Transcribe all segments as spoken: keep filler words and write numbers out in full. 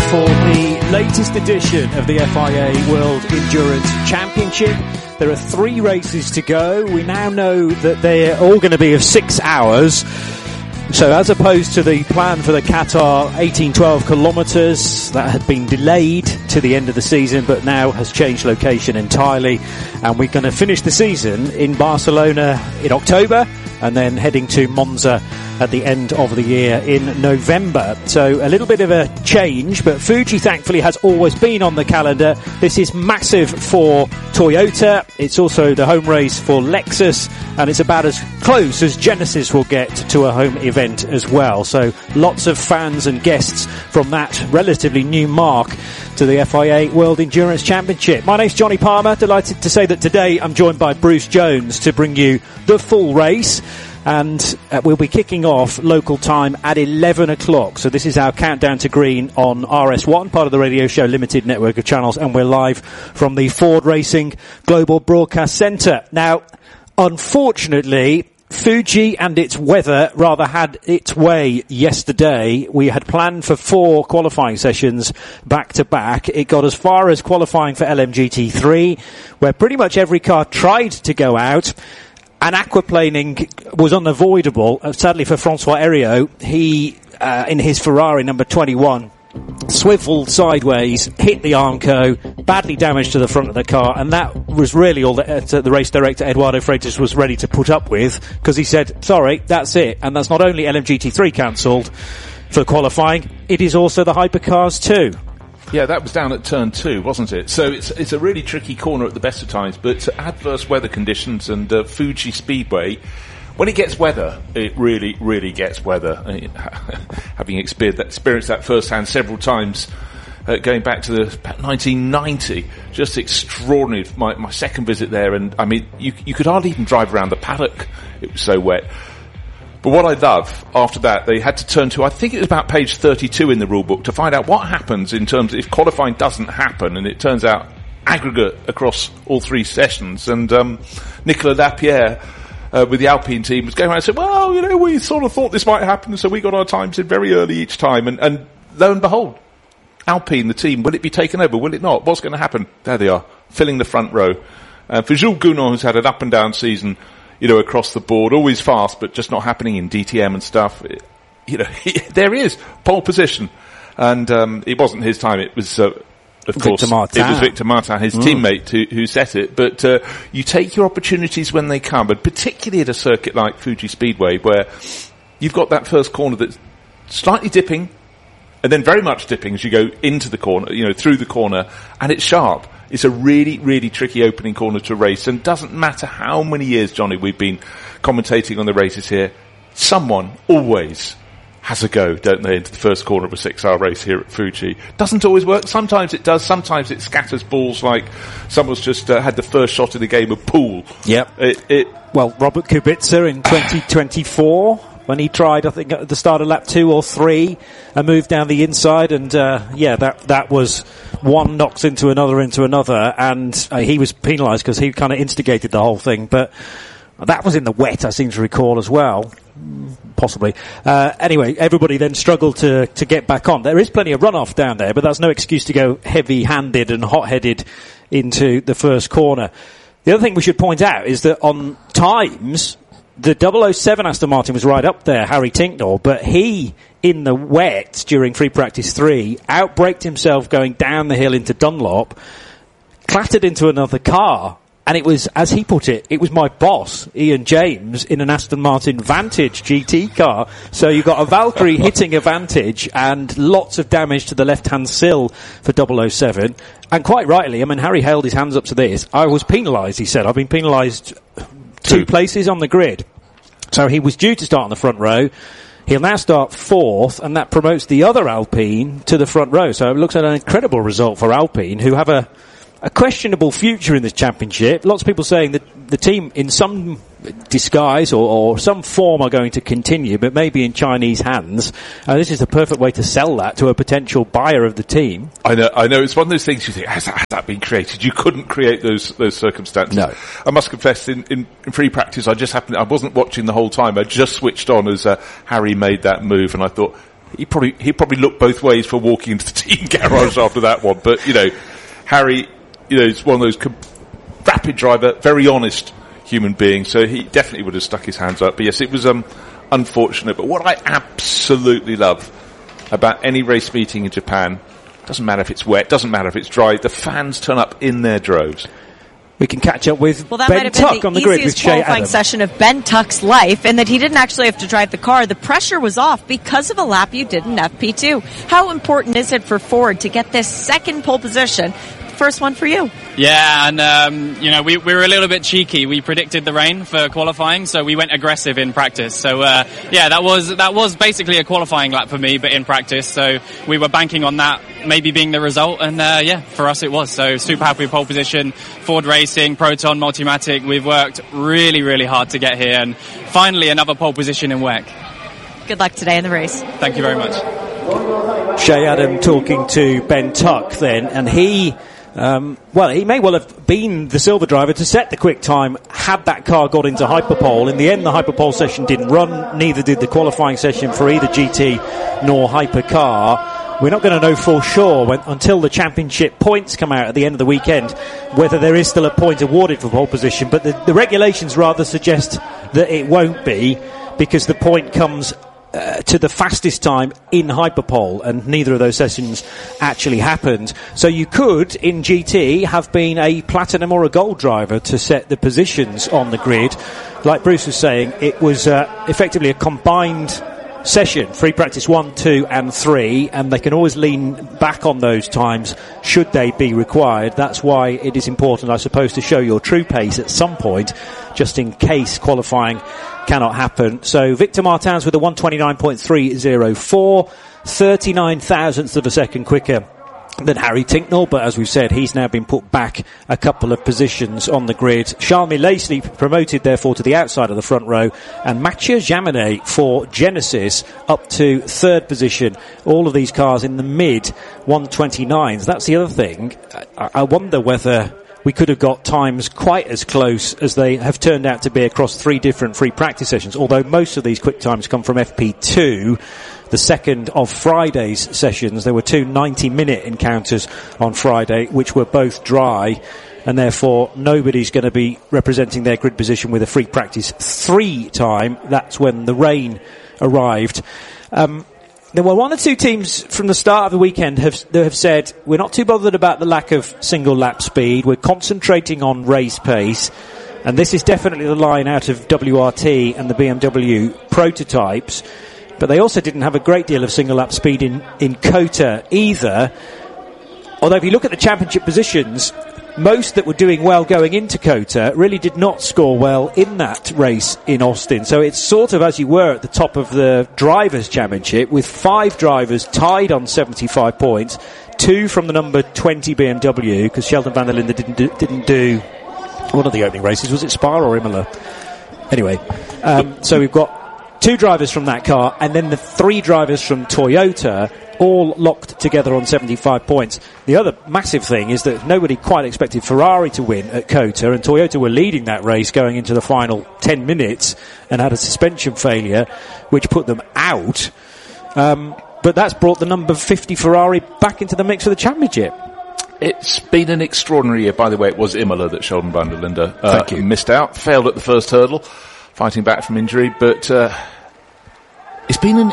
for the latest edition of the F I A World Endurance Championship. There are three races to go. We now know that they're all going to be of six hours. So as opposed to the plan for the Qatar eighteen twelve kilometres, that had been delayed to the end of the season, but now has changed location entirely. And we're going to finish the season in Barcelona in October, and then heading to Monza at the end of the year in November. So a little bit of a change, but Fuji thankfully has always been on the calendar. This is massive for Toyota. It's also the home race for Lexus, and it's about as close as Genesis will get to a home event as well. So lots of fans and guests from that relatively new mark to the F I A World Endurance Championship. My name's Johnny Palmer. Delighted to say that today I'm joined by Bruce Jones to bring you the full race. And uh, we'll be kicking off local time at eleven o'clock. So this is our countdown to green on R S one, part of the Radio Show Limited network of channels, and we're live from the Ford Racing Global Broadcast Centre. Now, unfortunately, Fuji and its weather rather had its way yesterday. We had planned for four qualifying sessions back to back. It got as far as qualifying for L M G T three, where pretty much every car tried to go out. And aquaplaning was unavoidable, uh, sadly for Francois Heriot. He, uh, in his Ferrari number twenty-one, swiveled sideways, hit the Armco, badly damaged to the front of the car, and that was really all that uh, the race director Eduardo Freitas was ready to put up with, because he said, sorry, that's it. And that's not only L M G T three cancelled for qualifying, it is also the hypercars too. Yeah, that was down at turn two, wasn't it? So it's it's a really tricky corner at the best of times, but adverse weather conditions and uh, Fuji Speedway, when it gets weather, it really, really gets weather. Having experienced that, experienced that firsthand several times, uh, going back to the nineteen ninety, just extraordinary. My, my second visit there, and I mean, you you could hardly even drive around the paddock. It was so wet. But what I love, after that, they had to turn to, I think it was about page thirty-two in the rule book, to find out what happens in terms of if qualifying doesn't happen, and it turns out aggregate across all three sessions. And um, Nicolas Lapierre, uh, with the Alpine team, was going around and said, well, you know, we sort of thought this might happen, so we got our times in very early each time. And, and lo and behold, Alpine, the team, will it be taken over? Will it not? What's going to happen? There they are, filling the front row. Uh, for Jules Gounon, who's had an up and down season, you know, across the board, always fast, but just not happening in D T M and stuff. It, you know, he, there he is, pole position. And, um, it wasn't his time, it was, uh, of Victor course, Martin. it was Victor Martin, his mm. teammate, who, who set it. But, uh, you take your opportunities when they come, and particularly at a circuit like Fuji Speedway, where you've got that first corner that's slightly dipping, and then very much dipping as you go into the corner, you know, through the corner, and it's sharp. It's a really, really tricky opening corner to race, and doesn't matter how many years, Johnny, we've been commentating on the races here, someone always has a go, don't they, into the first corner of a six-hour race here at Fuji. Doesn't always work. Sometimes it does. Sometimes it scatters balls like someone's just uh, had the first shot in the game of pool. Yep. It, it well, Robert Kubica in twenty twenty-four, when he tried, I think, at the start of lap two or three, a move down the inside, and uh, yeah, that that was one knocks into another into another, and uh, he was penalised because he kind of instigated the whole thing. But that was in the wet, I seem to recall as well, possibly. Uh, anyway, everybody then struggled to to get back on. There is plenty of runoff down there, but that's no excuse to go heavy-handed and hot-headed into the first corner. The other thing we should point out is that on times, the double oh seven Aston Martin was right up there, Harry Tinknell, but he, in the wet during free practice three, outbraked himself going down the hill into Dunlop, clattered into another car, and it was, as he put it, it was my boss, Ian James, in an Aston Martin Vantage G T car. So you got a Valkyrie hitting a Vantage and lots of damage to the left-hand sill for double oh seven. And quite rightly, I mean, Harry held his hands up to this. I was penalised, he said. I've been penalised two places on the grid. So he was due to start on the front row. He'll now start fourth, and that promotes the other Alpine to the front row. So it looks like an incredible result for Alpine, who have a, a questionable future in this championship. Lots of people saying that the team, in some disguise or, or some form, are going to continue, but maybe in Chinese hands. And this is the perfect way to sell that to a potential buyer of the team. I know, I know. It's one of those things you think, has that, has that been created? You couldn't create those those circumstances. No. I must confess, in, in, in free practice, I just happened, I wasn't watching the whole time. I just switched on as uh, Harry made that move, and I thought, he probably he probably looked both ways for walking into the team garage after that one. But you know, Harry, you know, is one of those com- rapid driver, very honest human being. So he definitely would have stuck his hands up. But yes, it was um, unfortunate. But what I absolutely love about any race meeting in Japan, doesn't matter if it's wet, doesn't matter if it's dry, the fans turn up in their droves. We can catch up with well, that Ben might have been Tuck the on the grid with easiest Shea qualifying Adam. session of Ben Tuck's life, and that he didn't actually have to drive the car. The pressure was off because of a lap you did in F P two. How important is it for Ford to get this second pole position? First one for you. Yeah, and um, you know, we, we were a little bit cheeky. We predicted the rain for qualifying, so we went aggressive in practice. So uh, yeah, that was that was basically a qualifying lap for me, but in practice. So we were banking on that maybe being the result, and uh, yeah, for us it was. So super happy with pole position. Ford Racing, Proton, Multimatic. We've worked really, really hard to get here, and finally another pole position in W E C. Good luck today in the race. Thank you very much. Shea Adam talking to Ben Tuck then, and he. Um, well, he may well have been the silver driver to set the quick time had that car got into Hyperpole. In the end, the Hyperpole session didn't run, neither did the qualifying session for either G T nor Hypercar. We're not going to know for sure when, until the championship points come out at the end of the weekend whether there is still a point awarded for pole position, but the, the regulations rather suggest that it won't be, because the point comes Uh, to the fastest time in Hyperpole, and neither of those sessions actually happened. So you could, in G T, have been a platinum or a gold driver to set the positions on the grid. Like Bruce was saying, it was uh, effectively a combined session, free practice one, two and three, and they can always lean back on those times should they be required. That's why it is important, I suppose, to show your true pace at some point, just in case qualifying cannot happen. So Victor Martins with a one twenty-nine point three oh four, thirty-nine thousandths of a second quicker than Harry Tinknell, but as we've said, he's now been put back a couple of positions on the grid. Charles Lacey promoted therefore to the outside of the front row, and Mathieu Jaminet for Genesis up to third position. All of these cars in the mid one twenty-nines. That's the other thing. I, I wonder whether we could have got times quite as close as they have turned out to be across three different free practice sessions, although most of these quick times come from F P two. The second of Friday's sessions, there were two ninety-minute encounters on Friday, which were both dry, and therefore nobody's going to be representing their grid position with a free practice three time. That's when the rain arrived. Um, There were one or two teams from the start of the weekend have, that have said, we're not too bothered about the lack of single lap speed, we're concentrating on race pace, and this is definitely the line out of W R T and the B M W prototypes. But they also didn't have a great deal of single lap speed in, in COTA either. Although if you look at the championship positions, most that were doing well going into COTA really did not score well in that race in Austin. So it's sort of as you were at the top of the Drivers' Championship, with five drivers tied on seventy-five points, two from the number twenty B M W, because Sheldon van der Linde didn't do, didn't do one of the opening races. Was it Spa or Imola? Anyway, um, so we've got two drivers from that car, and then the three drivers from Toyota, all locked together on seventy-five points. The other massive thing is that nobody quite expected Ferrari to win at COTA, and Toyota were leading that race going into the final ten minutes and had a suspension failure which put them out. Um, but that's brought the number fifty Ferrari back into the mix for the championship. It's been an extraordinary year. By the way, it was Imola that Sheldon van der Linde uh, Thank you. missed out, failed at the first hurdle, fighting back from injury, but uh, it's been an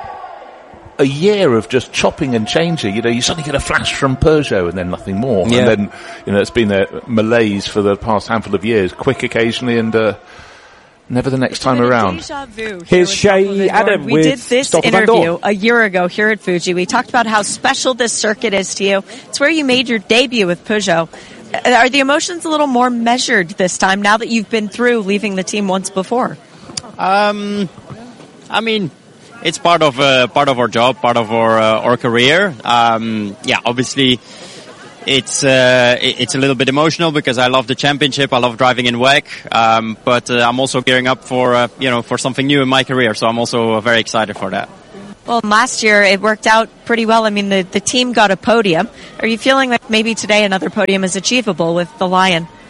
a year of just chopping and changing. You know, you suddenly get a flash from Peugeot and then nothing more. Yeah. And then, you know, it's been a malaise for the past handful of years. Quick occasionally and uh, never the next It's time been a around. déjà vu here Here's with Shea Stoffel Vandoorne. Adam We with did this Stoffel interview Vandoorne. a year ago here at Fuji. We talked about how special this circuit is to you. It's where you made your debut with Peugeot. Uh, Are the emotions a little more measured this time now that you've been through leaving the team once before? Um, I mean, it's part of uh, part of our job, part of our uh, our career. Um, yeah, obviously, it's uh, it's a little bit emotional because I love the championship. I love driving in W E C, um, but uh, I'm also gearing up for uh, you know for something new in my career. So I'm also uh, very excited for that. Well, last year it worked out pretty well. I mean, the, the team got a podium. Are you feeling like maybe today another podium is achievable with the Lion?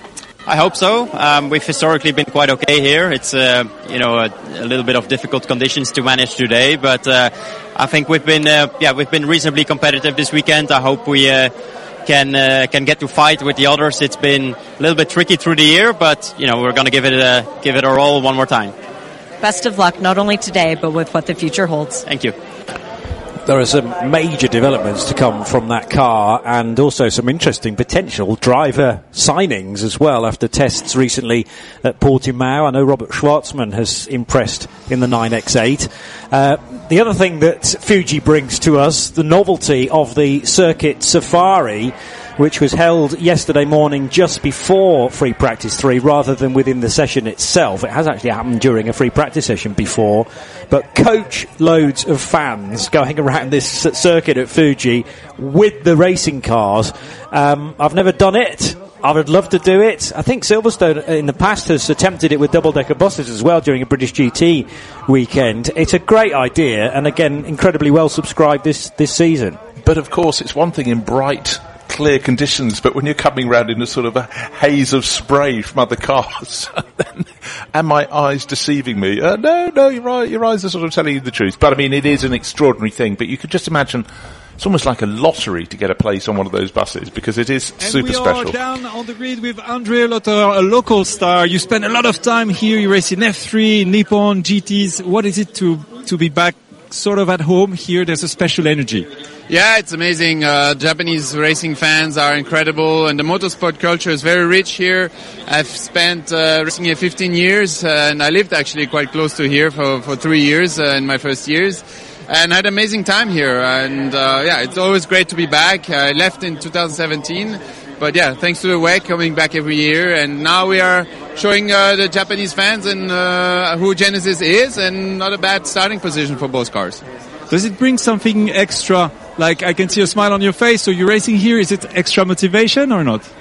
I hope so. Um, we've historically been quite okay here. It's uh, you know a, a little bit of difficult conditions to manage today, but uh, I think we've been uh, yeah we've been reasonably competitive this weekend. I hope we uh, can uh, can get to fight with the others. It's been a little bit tricky through the year, but you know we're going to give it a, give it our all one more time. Best of luck, not only today but with what the future holds. Thank you. There are some major developments to come from that car, and also some interesting potential driver signings as well after tests recently at Portimao. I know Robert Schwartzman has impressed in the nine X eight. Uh, the other thing that Fuji brings to us, the novelty of the Circuit Safari, which was held yesterday morning just before Free Practice three rather than within the session itself. It has actually happened during a Free Practice session before, but coach loads of fans going around this circuit at Fuji with the racing cars. Um, I've never done it. I would love to do it. I think Silverstone in the past has attempted it with double-decker buses as well during a British G T weekend. It's a great idea, and again, incredibly well subscribed this, this season. But of course, it's one thing in bright, clear conditions, but when you're coming round in a sort of a haze of spray from other cars, then, and my eyes deceiving me? Uh, no, no, you're right, your eyes are sort of telling you the truth. But I mean, it is an extraordinary thing, but you could just imagine it's almost like a lottery to get a place on one of those buses, because it is and super we special. We are down on the grid with André Lotterer, a local star. You spend a lot of time here, you race in F three, Nippon, G Ts. What is it to, to be back sort of at home here? There's a special energy. Yeah, it's amazing. Uh, Japanese racing fans are incredible, and the motorsport culture is very rich here. I've spent uh, racing here fifteen years, uh, and I lived actually quite close to here for, for three years uh, in my first years, and had an amazing time here. And uh, yeah, it's always great to be back. I left in two thousand seventeen, but yeah, thanks to the W E C, coming back every year, and now we are showing uh, the Japanese fans and uh, who Genesis is, and not a bad starting position for both cars. Does it bring something extra? Like, I can see a smile on your face, so you're racing here. Is it extra motivation or not?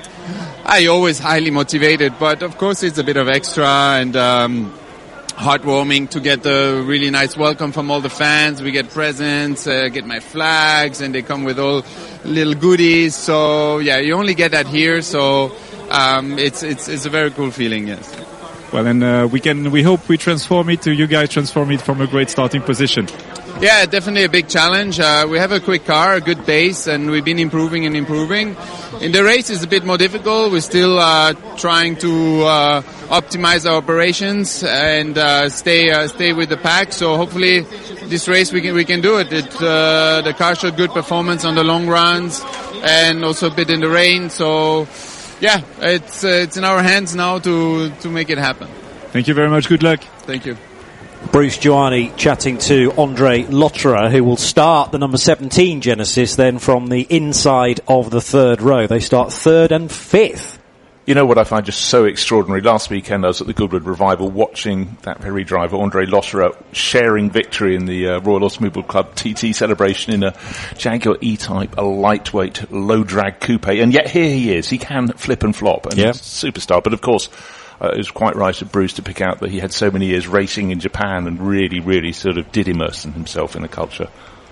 I always highly motivated, but of course it's a bit of extra and um, heartwarming to get a really nice welcome from all the fans. We get presents, uh, get my flags, and they come with all little goodies. So yeah, you only get that here. So um, it's it's it's a very cool feeling. Yes. Well, and uh, we can we hope we transform it to you guys transform it from a great starting position. Yeah, definitely a big challenge. Uh, we have a quick car, a good base, and we've been improving and improving. In the race, it's a bit more difficult. We're still uh, trying to uh, optimize our operations and uh, stay uh, stay with the pack. So hopefully, this race we can we can do it. it uh, the car showed good performance on the long runs and also a bit in the rain. So yeah, it's uh, it's in our hands now to to make it happen. Thank you very much. Good luck. Thank you. Bruce Giuani chatting to André Lotterer, who will start the number seventeen Genesis then from the inside of the third row. They start third and fifth. You know what I find just so extraordinary? Last weekend I was at the Goodwood Revival watching that very driver, André Lotterer, sharing victory in the uh, Royal Automobile Club T T celebration in a Jaguar E-Type, a lightweight, low-drag coupe. And yet here he is. He can flip and flop. And yeah. He's a superstar. But of course, Uh, it was quite right of Bruce to pick out that he had so many years racing in Japan and really, really sort of did immerse himself in the culture.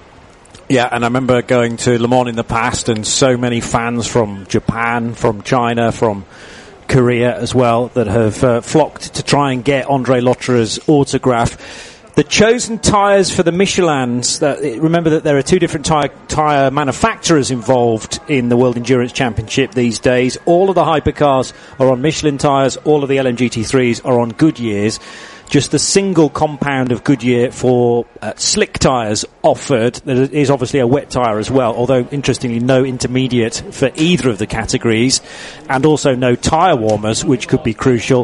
Yeah, and I remember going to Le Mans in the past, and so many fans from Japan, from China, from Korea as well, that have uh, flocked to try and get André Lotterer's autograph. The chosen tyres for the Michelins, that, remember that there are two different tyre, tyre manufacturers involved in the World Endurance Championship these days. All of the hypercars are on Michelin tyres, all of the L M G T threes are on Goodyear's. Just the single compound of Goodyear for uh, slick tyres offered. There is obviously a wet tyre as well, although interestingly no intermediate for either of the categories, and also no tyre warmers, which could be crucial.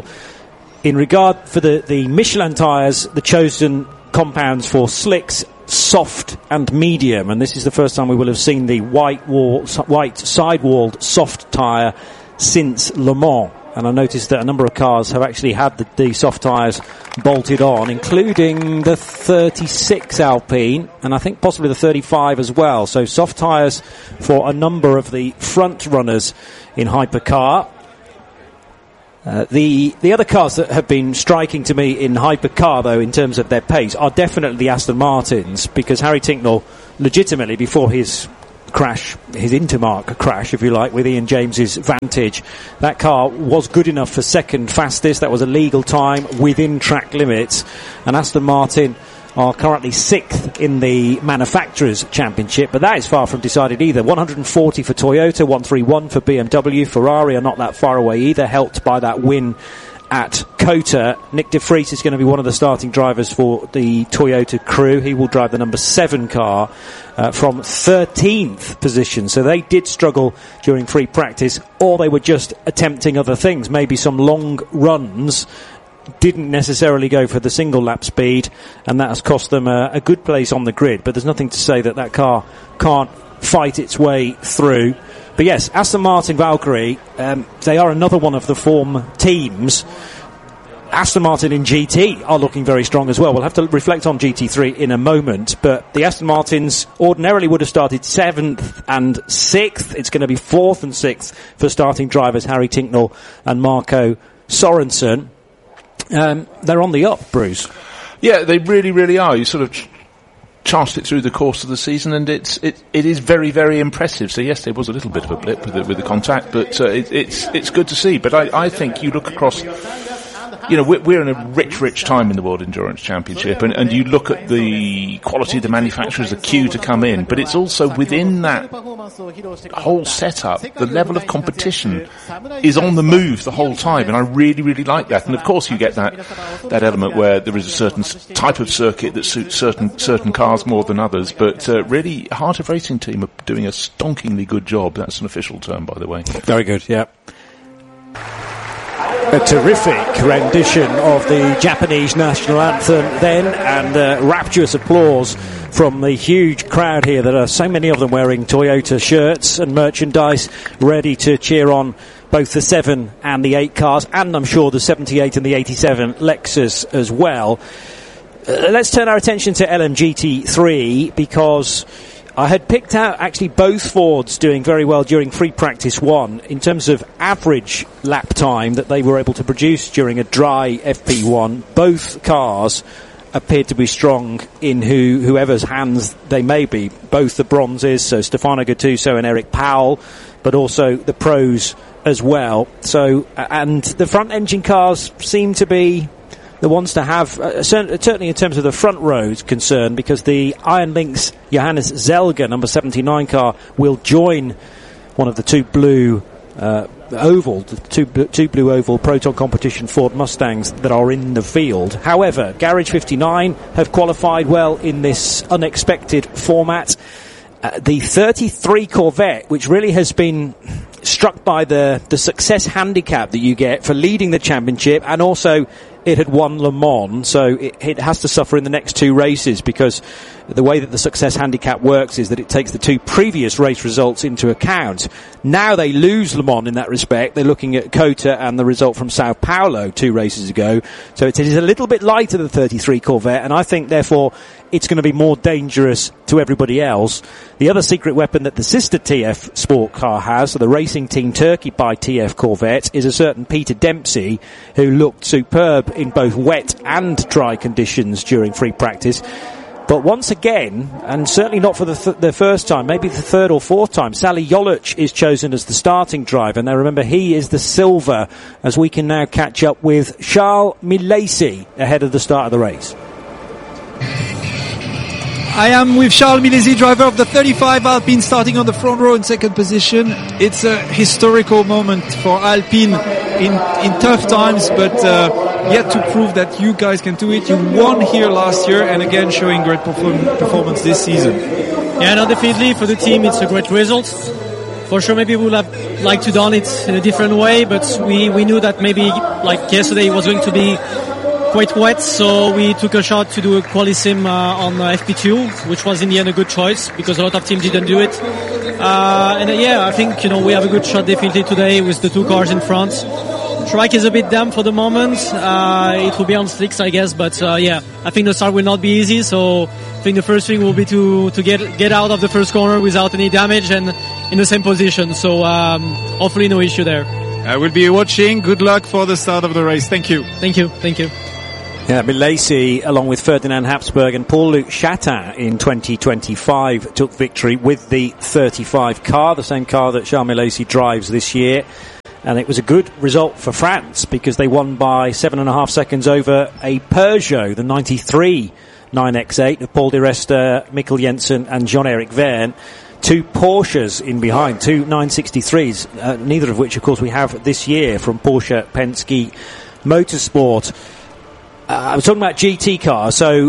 In regard for the, the Michelin tyres, the chosen compounds for slicks, soft and medium, and this is the first time we will have seen the white wall, white sidewalled soft tyre since Le Mans. And I noticed that a number of cars have actually had the, the soft tyres bolted on, including the thirty-six Alpine, and I think possibly the thirty-five as well. So soft tyres for a number of the front runners in hypercar. Uh, the the other cars that have been striking to me in hypercar, though, in terms of their pace, are definitely the Aston Martins, because Harry Tincknell, legitimately, before his crash, his Intermark crash, if you like, with Ian James's Vantage. That car was good enough for second fastest. That was a legal time within track limits. And Aston Martin are currently sixth in the Manufacturers' Championship, but that is far from decided either. one hundred forty for Toyota, one thirty-one for B M W. Ferrari are not that far away either, helped by that win at Kota. Nick de Vries is going to be one of the starting drivers for the Toyota crew. He will drive the number seven car uh, from thirteenth position. So they did struggle during free practice, or they were just attempting other things, maybe some long runs. Didn't necessarily go for the single lap speed, and that has cost them a, a good place on the grid. But there's nothing to say that that car can't fight its way through. But yes, Aston Martin Valkyrie, um, they are another one of the form teams. Aston Martin in G T are looking very strong as well. We'll have to reflect on G T three in a moment, but the Aston Martins ordinarily would have started seventh and sixth. It's going to be fourth and sixth for starting drivers Harry Tincknell and Marco Sorensen. Um, they're on the up, Bruce. Yeah, they really, really are. You sort of ch- charted it through the course of the season, and it's it, it is very, very impressive. So yes, there was a little bit of a blip with the, with the contact, but uh, it, it's it's good to see. But I, I think you look across. You know, we're, we're in a rich, rich time in the World Endurance Championship, and, and you look at the quality of the manufacturers, the queue to come in, but it's also within that whole setup, the level of competition is on the move the whole time, and I really, really like that. And of course you get that that element where there is a certain type of circuit that suits certain certain cars more than others, but uh, really, Heart of Racing team are doing a stonkingly good job. That's an official term, by the way. Very good, yeah. A terrific rendition of the Japanese national anthem then, and uh, rapturous applause from the huge crowd here. There are so many of them wearing Toyota shirts and merchandise, ready to cheer on both the seven and the eight cars, and I'm sure the seventy-eight and the eighty-seven Lexus as well. Uh, let's turn our attention to L M G T three, because I had picked out actually both Fords doing very well during free practice one in terms of average lap time that they were able to produce during a dry F P one. Both cars appeared to be strong in who, whoever's hands they may be. Both the bronzes, so Stefano Gattuso and Eric Powell, but also the pros as well. So, and the front engine cars seem to be the ones to have, uh, certainly in terms of the front row is concerned, because the Iron Lynx Johannes Zelger number seventy-nine car will join one of the two blue uh, oval, the two, two blue oval Proton Competition Ford Mustangs that are in the field. However, Garage fifty-nine have qualified well in this unexpected format. Uh, the thirty-three Corvette, which really has been struck by the, the success handicap that you get for leading the championship, and also it had won Le Mans, so it, it has to suffer in the next two races, because the way that the success handicap works is that it takes the two previous race results into account. Now they lose Le Mans in that respect. They're looking at Kota and the result from Sao Paulo two races ago. So it is a little bit lighter than the thirty-three Corvette, and I think, therefore, it's going to be more dangerous to everybody else. The other secret weapon that the sister T F Sport car has, so the Racing Team Turkey by T F Corvette, is a certain Peter Dempsey, who looked superb in both wet and dry conditions during free practice. But once again, and certainly not for the, th- the first time, maybe the third or fourth time, Sally Jolic is chosen as the starting driver. Now remember, he is the silver, as we can now catch up with Charles Milesi ahead of the start of the race. I am with Charles Milesi, driver of the thirty-five Alpine, starting on the front row in second position. It's a historical moment for Alpine in, in tough times, but uh, yet to prove that you guys can do it. You won here last year, and again showing great perform- performance this season. Yeah, no, definitely for the team it's a great result. For sure, maybe we would have liked to done it in a different way, but we, we knew that maybe, like yesterday, it was going to be quite wet, so we took a shot to do a quali-sim uh, on uh, F P two, which was in the end a good choice, because a lot of teams didn't do it. Uh, and uh, yeah, I think, you know, we have a good shot definitely today with the two cars in front. Track is a bit damp for the moment. Uh, it will be on slicks, I guess, but uh, yeah, I think the start will not be easy, so I think the first thing will be to, to get, get out of the first corner without any damage and in the same position, so um, hopefully no issue there. I will be watching. Good luck for the start of the race. Thank you. Thank you. Thank you. Yeah, Milesi, along with Ferdinand Habsburg and Paul-Luc Chatin in twenty twenty-five, took victory with the thirty-five car, the same car that Charles Milesi drives this year. And it was a good result for France because they won by seven and a half seconds over a Peugeot, the ninety-three nine X eight of Paul di Resta, Mikkel Jensen and Jean-Eric Verne. Two Porsches in behind, two nine sixty-threes, uh, neither of which, of course, we have this year from Porsche Penske Motorsport. Uh, I was talking about G T cars, so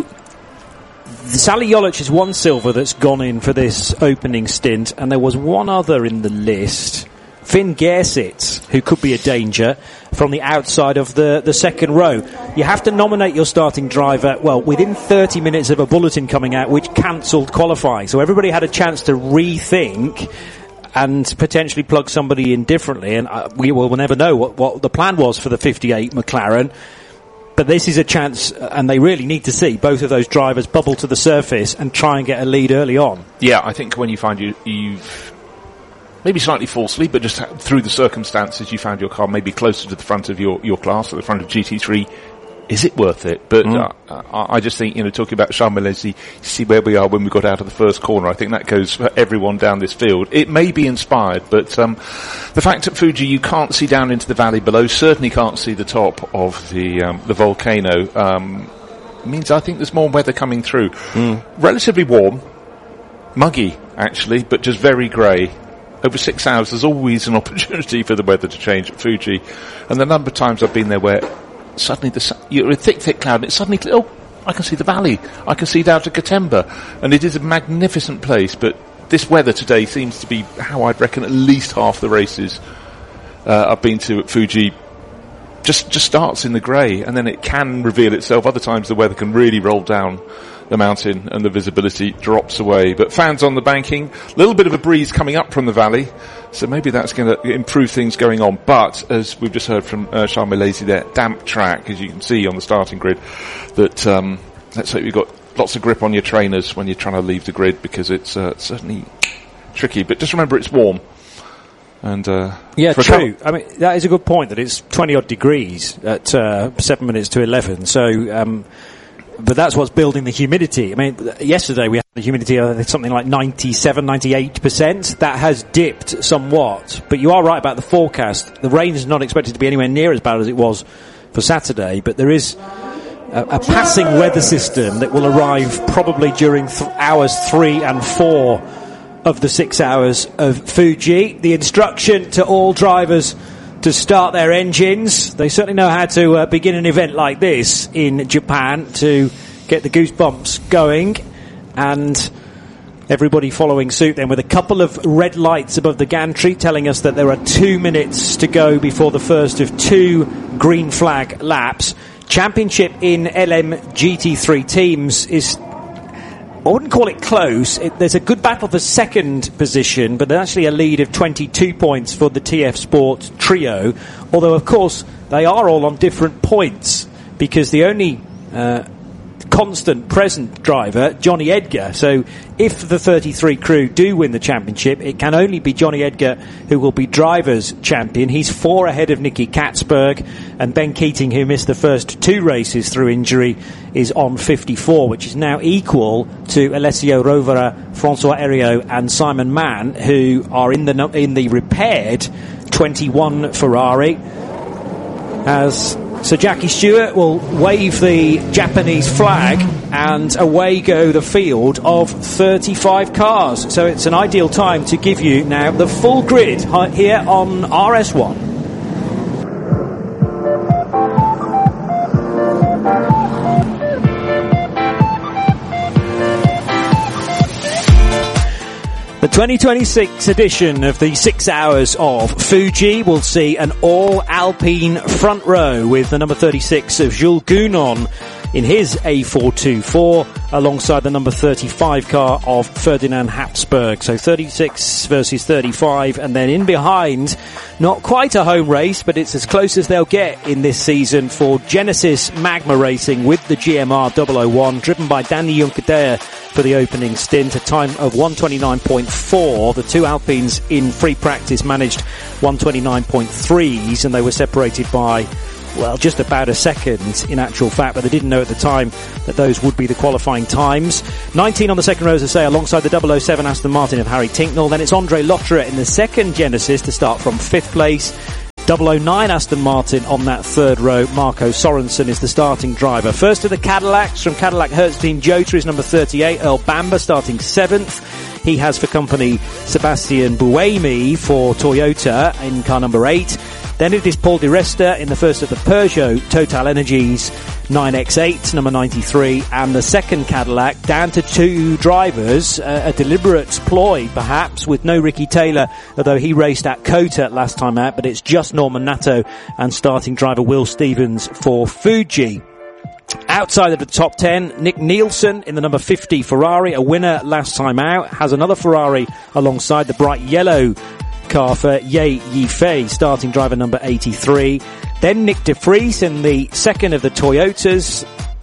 Sally Jolic is one silver that's gone in for this opening stint, and there was one other in the list, Finn Gersitz, who could be a danger from the outside of the, the second row. You have to nominate your starting driver, well, within thirty minutes of a bulletin coming out which cancelled qualifying. So everybody had a chance to rethink and potentially plug somebody in differently. And uh, we will never know what, what the plan was for the fifty-eight McLaren. But this is a chance, and they really need to see both of those drivers bubble to the surface and try and get a lead early on. Yeah, I think when you find you, you've maybe slightly falsely, but just through the circumstances, you found your car maybe closer to the front of your, your class, at the front of G T three. Is it worth it? But mm. uh, I just think, you know, talking about Charles Milesi, see where we are when we got out of the first corner. I think that goes for everyone down this field. It may be inspired, but um, the fact at Fuji you can't see down into the valley below, certainly can't see the top of the um, the volcano, um, means I think there's more weather coming through. Mm. Relatively warm, muggy actually, but just very grey. Over six hours, there's always an opportunity for the weather to change at Fuji. And the number of times I've been there where suddenly the, you're a thick, thick cloud, and it's suddenly, oh, I can see the valley. I can see down to Katemba. And it is a magnificent place, but this weather today seems to be how I'd reckon at least half the races uh, I've been to at Fuji just, just starts in the grey, and then it can reveal itself. Other times the weather can really roll down the mountain and the visibility drops away. But fans on the banking, a little bit of a breeze coming up from the valley, so maybe that's going to improve things going on. But as we've just heard from uh, Charles Milesi there, damp track, as you can see on the starting grid, that um, let's hope you've got lots of grip on your trainers when you're trying to leave the grid, because it's uh, certainly tricky. But just remember it's warm. And uh, yeah, true. I mean, that is a good point, that it's twenty odd degrees at uh, seven minutes to eleven. So, um, but that's what's building the humidity. I mean, yesterday we had the humidity of something like ninety-seven, ninety-eight percent. That has dipped somewhat. But you are right about the forecast. The rain is not expected to be anywhere near as bad as it was for Saturday. But there is a, a passing weather system that will arrive probably during th- hours three and four of the six hours of Fuji. The instruction to all drivers to start their engines. They certainly know how to uh, begin an event like this in Japan to get the goosebumps going, and everybody following suit then with a couple of red lights above the gantry telling us that there are two minutes to go before the first of two green flag laps. Championship in L M G T three teams is, I wouldn't call it close. It, there's a good battle for second position, but actually a lead of twenty-two points for the T F Sport trio. Although, of course, they are all on different points, because the only uh, constant present driver, Johnny Edgar. So if the thirty-three crew do win the championship, it can only be Johnny Edgar who will be drivers' champion. He's four ahead of Nicky Katzberg, and Ben Keating, who missed the first two races through injury, is on fifty-four, which is now equal to Alessio Rovera, Francois Heriot and Simon Mann, who are in the in the repaired twenty-one Ferrari. As Sir Jackie Stewart will wave the Japanese flag, and away go the field of thirty-five cars. So it's an ideal time to give you now the full grid here on R S one. The twenty twenty-six edition of the Six Hours of Fuji will see an all-Alpine front row with the number thirty-six of Jules Gounon in his A four twenty-four alongside the number thirty-five car of Ferdinand Habsburg. So thirty-six versus thirty-five, and then in behind, not quite a home race, but it's as close as they'll get in this season for Genesis Magma Racing with the G M R double oh one, driven by Danny Juncadella for the opening stint, a time of one twenty-nine point four. The two Alpines in free practice managed one twenty-nine point threes, and they were separated by well, just about a second in actual fact, but they didn't know at the time that those would be the qualifying times. nineteen on the second row, as I say, alongside the double oh seven Aston Martin of Harry Tinknell. Then it's Andre Lotterer in the second Genesis to start from fifth place. double oh nine Aston Martin on that third row. Marco Sorensen is the starting driver. First to the Cadillacs from Cadillac Hertz Team Jota is number thirty-eight, Earl Bamber, starting seventh. He has for company Sebastian Buemi for Toyota in car number eight. Then it is Paul Di Resta in the first of the Peugeot Total Energies nine X eight, number ninety-three, and the second Cadillac down to two drivers, uh, a deliberate ploy perhaps, with no Ricky Taylor, although he raced at Kota last time out, but it's just Norman Nato and starting driver Will Stevens for Fuji. Outside of the top ten, Nick Nielsen in the number fifty Ferrari, a winner last time out, has another Ferrari alongside the bright yellow car for Ye Yifei, starting driver number eighty-three. Then Nick De Vries in the second of the Toyotas,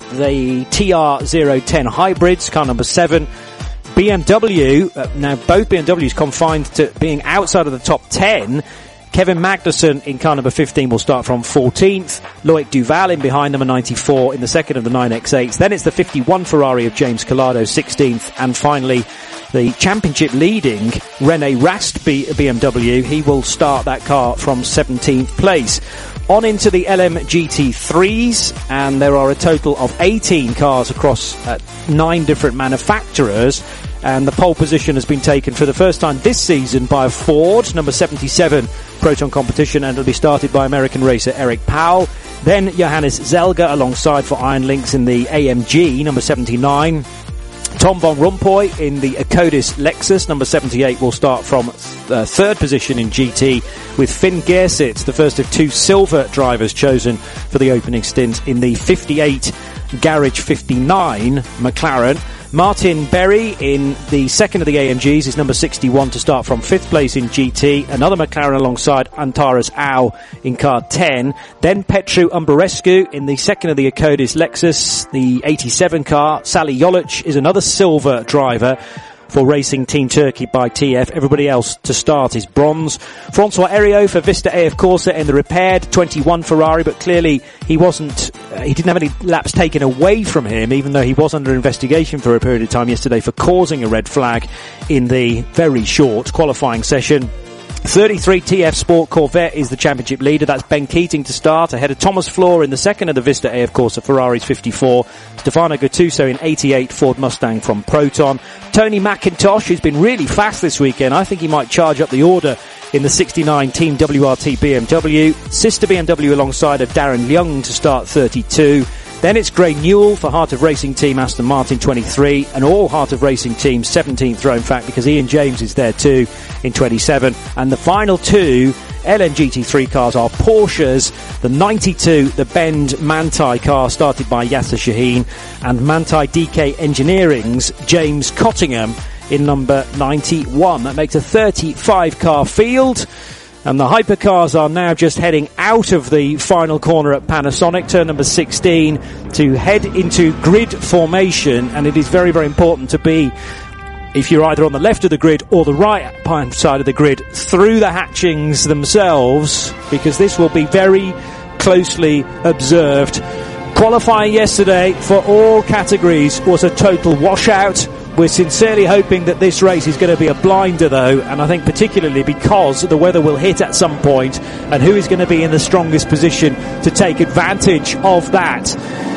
the T R zero ten hybrids, car number seven. B M W, uh, now both B M Ws confined to being outside of the top ten. Kevin Magnussen in car number fifteen will start from fourteenth. Loic Duval in behind number ninety-four in the second of the nine X eights. Then it's the fifty-one Ferrari of James Collado, sixteenth. And finally, the championship leading René Rast B- BMW. He will start that car from seventeenth place. On into the L M G T threes, and there are a total of eighteen cars across uh, nine different manufacturers. And the pole position has been taken for the first time this season by a Ford, number seventy-seven, Proton Competition, and it'll be started by American racer Eric Powell. Then Johannes Zelga alongside for Iron Lynx in the A M G, number seventy-nine. Tom von Rompuy in the Acodis Lexus, number seventy-eight, will start from uh, third position in G T, with Finn Gersitz, the first of two silver drivers chosen for the opening stint in the fifty-eight Garage fifty-nine McLaren. Martin Berry in the second of the A M Gs is number sixty-one to start from fifth place in G T. Another McLaren alongside Antares Au in car ten. Then Petru Umberescu in the second of the Acodis Lexus, the eighty-seven car. Sally Jolic is another silver driver for Racing Team Turkey by T F. Everybody else to start is bronze. Francois Heriot for Vista A F Corsa in the repaired twenty-one Ferrari, but clearly he wasn't, uh, he didn't have any laps taken away from him, even though he was under investigation for a period of time yesterday for causing a red flag in the very short qualifying session. thirty-three T F Sport Corvette is the championship leader. That's Ben Keating to start, ahead of Thomas Floor in the second of the Vista A F Corsa Ferraris fifty-four. Stefano Gattuso in eighty-eight Ford Mustang from Proton. Tony McIntosh, who's been really fast this weekend, I think he might charge up the order in the sixty-nine Team W R T B M W. Sister B M W alongside of Darren Young to start thirty-two. Then it's Gray Newell for Heart of Racing Team Aston Martin twenty-three, and all Heart of Racing Team seventeenth row, in fact, because Ian James is there too in twenty-seven. And the final two L M G T three cars are Porsches, the ninety-two, the Bend Manthey car started by Yasser Shaheen, and Manthey D K Engineering's James Cottingham in number ninety-one. That makes a thirty-five car field. And the hypercars are now just heading out of the final corner at Panasonic, turn number sixteen, to head into grid formation. And it is very, very important to be, if you're either on the left of the grid or the right side of the grid, through the hatchings themselves, because this will be very closely observed. Qualifying yesterday for all categories was a total washout. We're sincerely hoping that this race is going to be a blinder, though, and I think particularly because the weather will hit at some point, and who is going to be in the strongest position to take advantage of that.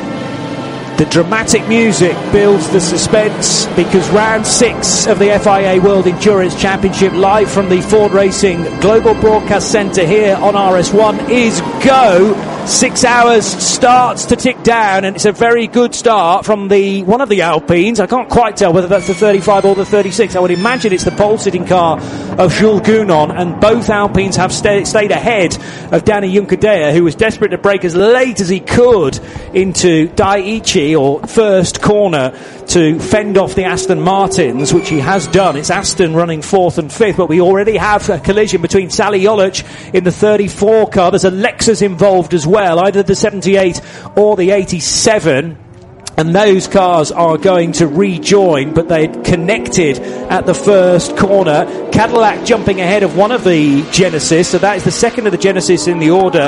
The dramatic music builds the suspense, because round six of the F I A World Endurance Championship, live from the Ford Racing Global Broadcast Centre here on R S one, is go. Six hours starts to tick down, and it's a very good start from the one of the Alpines. I can't quite tell whether that's the thirty-five or the thirty-six. I would imagine it's the pole-sitting car of Jules Gounon, and both Alpines have stay, stayed ahead of Danny Juncadella, who was desperate to break as late as he could into Daiichi, or first corner, to fend off the Aston Martins, which he has done. It's Aston running fourth and fifth, but we already have a collision between Sally Jolic in the thirty-four car. There's a Lexus involved as well, either the seventy-eight or the eighty-seven. And those cars are going to rejoin, but they connected at the first corner. Cadillac jumping ahead of one of the Genesis, so that is the second of the Genesis in the order.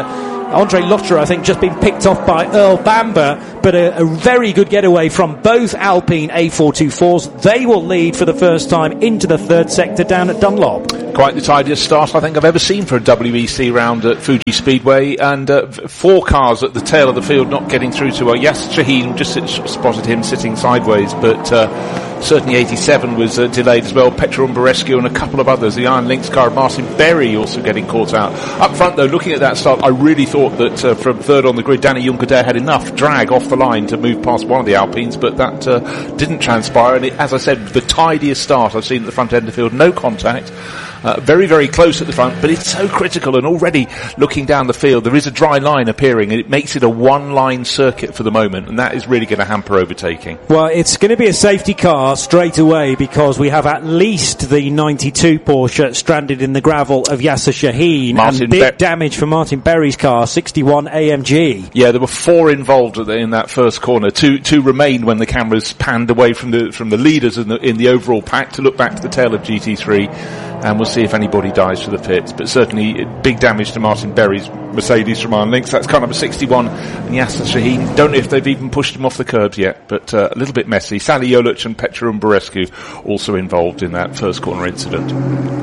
Andre Lotterer, I think, just been picked off by Earl Bamber, but a, a very good getaway from both Alpine A four twenty-fours. They will lead for the first time into the third sector down at Dunlop. Quite the tidiest start I think I've ever seen for a W E C round at Fuji Speedway, and uh, four cars at the tail of the field not getting through to uh, Yas Shaheen. Just sit, spotted him sitting sideways, but uh, certainly eighty-seven was uh, delayed as well. Petra Umberescu and a couple of others. The Iron Lynx car, Martin Berry, also getting caught out. Up front though, looking at that start, I really thought that uh, from third on the grid, Danny Juncker had enough drag off the line to move past one of the Alpines, but that uh, didn't transpire, and it, as I said, the tidiest start I've seen at the front end of the field. No contact. Uh, very, very close at the front, but it's so critical, and already looking down the field, there is a dry line appearing, and it makes it a one-line circuit for the moment, and that is really going to hamper overtaking. Well, it's going to be a safety car straight away, because we have at least the ninety-two Porsche stranded in the gravel of Yasser Shaheen, Martin and big Be- damage for Martin Berry's car, sixty-one A M G. Yeah, there were four involved in that first corner. Two, two remained when the cameras panned away from the from the leaders in the in the overall pack to look back to the tail of G T three, and we'll see if anybody dies for the pits. But certainly big damage to Martin Berry's Mercedes from Iron Lynx. That's car number sixty-one, and Yasser Shaheen, don't know if they've even pushed him off the curbs yet, but uh, a little bit messy. Sally Jolic and Petra Umberescu also involved in that first corner incident.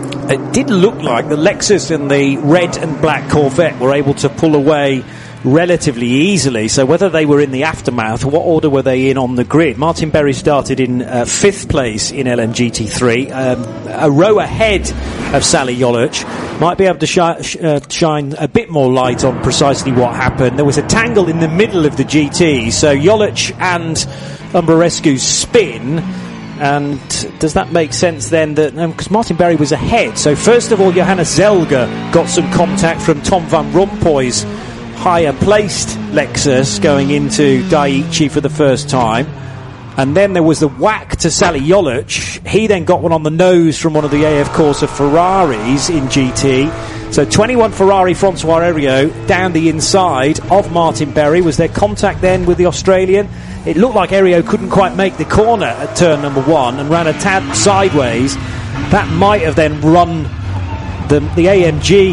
It did look like the Lexus and the red and black Corvette were able to pull away relatively easily. So whether they were in the aftermath, what order were they in on the grid? Martin Berry started in uh, fifth place in L M G T three, um, a row ahead of Sally Jolic. Might be able to shi- sh- uh, shine a bit more light on precisely what happened. There was a tangle in the middle of the G T, so Jolic and Umberescu's spin. And does that make sense then? That because um, Martin Berry was ahead. So first of all, Johannes Zelger got some contact from Tom Van Rompuy's higher placed Lexus going into Daiichi for the first time, and then there was the whack to Sally Jolic. He then got one on the nose from one of the A F Corsa Ferraris in G T. So twenty-one Ferrari Francois Heriot down the inside of Martin Berry. Was there contact then with the Australian? It looked like Heriot couldn't quite make the corner at turn number one and ran a tad sideways. That might have then run the, the A M G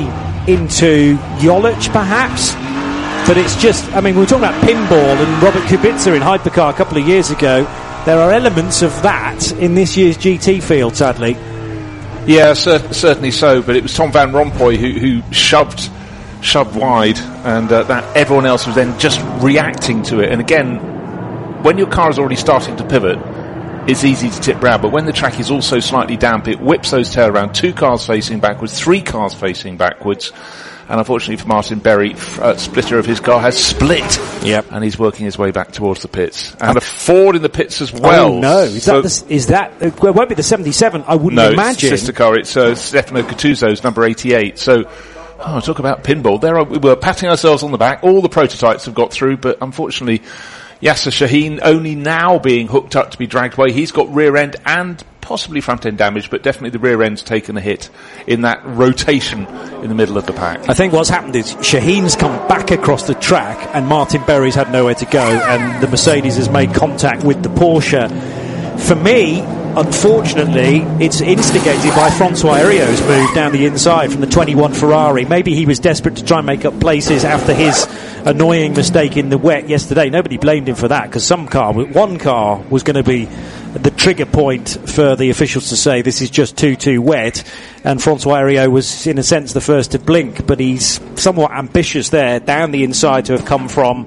into Jolic perhaps. But it's just, I mean, we were talking about pinball and Robert Kubica in Hypercar a couple of years ago. There are elements of that in this year's G T field, sadly. Yeah, cer- certainly so, but it was Tom Van Rompuy who, who shoved shoved wide, and uh, that everyone else was then just reacting to it. And again, when your car is already starting to pivot, it's easy to tip round, but when the track is also slightly damp, it whips those tail around, two cars facing backwards, three cars facing backwards. And unfortunately for Martin Berry, uh, splitter of his car has split. Yep. And he's working his way back towards the pits. And a Ford in the pits as well. Oh no, is so that, the, is that, uh, well, it won't be the seventy-seven, I wouldn't no, imagine. No, it's sister car, it's uh, Stefano Gattuso's number eighty-eight. So, oh, talk about pinball. There are, we were patting ourselves on the back, all the prototypes have got through, but unfortunately, Yasser Shaheen only now being hooked up to be dragged away. He's got rear end and possibly front end damage, but definitely the rear end's taken a hit in that rotation in the middle of the pack. I think what's happened is Shaheen's come back across the track and Martin Berry's had nowhere to go, and the Mercedes has made contact with the Porsche. For me, unfortunately, it's instigated by Francois Heriot's move down the inside from the twenty-one Ferrari. Maybe he was desperate to try and make up places after his annoying mistake in the wet yesterday. Nobody blamed him for that, because some car, one car was going to be the trigger point for the officials to say this is just too, too wet. And Francois Heriot was, in a sense, the first to blink, but he's somewhat ambitious there, down the inside, to have come from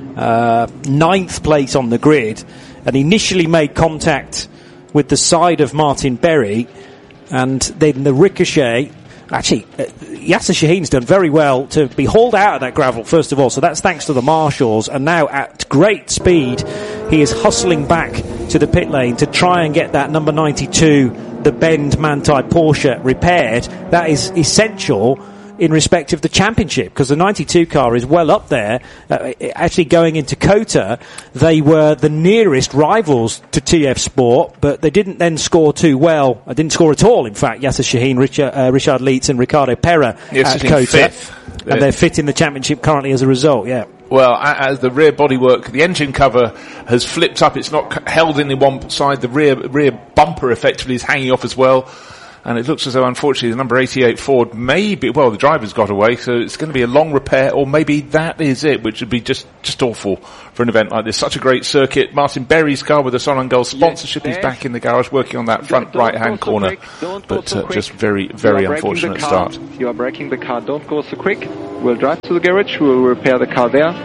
uh, ninth place on the grid, and initially made contact with the side of Martin Berry, and then the ricochet. Actually, uh, Yasser Shaheen's done very well to be hauled out of that gravel, first of all, so that's thanks to the marshals, and now at great speed he is hustling back to the pit lane to try and get that number ninety-two, the Bend Manthey Porsche, repaired. That is essential in respect of the championship, because the ninety-two car is well up there. Uh, actually going into Kota, they were the nearest rivals to T F Sport, but they didn't then score too well. I didn't score at all, in fact. Yasser Shaheen, Richard, uh, Richard Leitz and Ricardo Pera yes, at Kota. Fifth. And they're fifth in the championship currently as a result, yeah. Well, as the rear bodywork, the engine cover has flipped up. It's not held in the one side. The rear rear bumper effectively is hanging off as well. And it looks as though, unfortunately, the number eighty-eight Ford may be, well, the driver's got away, so it's going to be a long repair, or maybe that is it, which would be just, just awful for an event like this. Such a great circuit. Martin Berry's car with the Sonangol sponsorship is back in the garage working on that front right-hand corner. But uh, just very, very unfortunate start. You are braking the car. Don't go so quick. We'll drive to the garage. We'll repair the car there.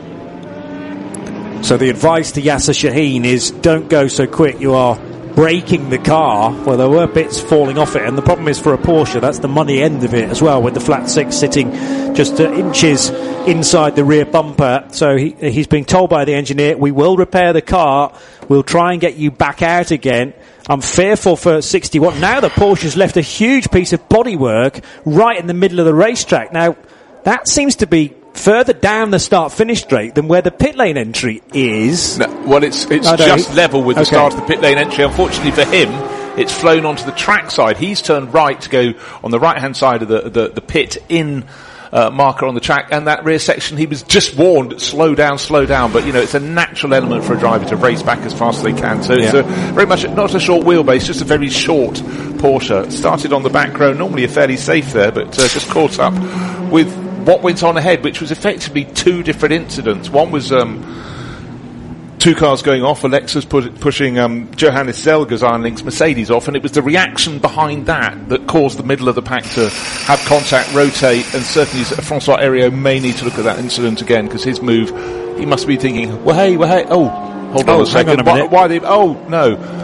So the advice to Yasser Shaheen is don't go so quick. You are braking the car. Well, there were bits falling off it, and the problem is for a Porsche, that's the money end of it as well, with the flat six sitting just uh, inches inside the rear bumper. So he, he's being told by the engineer, we will repair the car, we'll try and get you back out again. I'm fearful for sixty-one. Now the Porsche's left a huge piece of bodywork right in the middle of the racetrack. Now, that seems to be further down the start-finish straight than where the pit lane entry is. No, well, it's it's oh, no, just he, level with the okay. start of the pit lane entry. Unfortunately for him, it's flown onto the track side. He's turned right to go on the right-hand side of the, the, the pit in uh, marker on the track, and that rear section, he was just warned, slow down, slow down. But, you know, it's a natural element for a driver to race back as fast as they can. So yeah. it's a, very much not a short wheelbase, just a very short Porsche. Started on the back row, normally a fairly safe there, but uh, just caught up with what went on ahead, which was effectively two different incidents. One was um, two cars going off, Alexa's put, pushing um, Johannes Zelger's Iron Lynx Mercedes off, and it was the reaction behind that that caused the middle of the pack to have contact, rotate, and certainly Francois Heriot may need to look at that incident again, because his move, he must be thinking, well hey, well hey, oh, hold on oh, a second, on a why, why they, oh, no.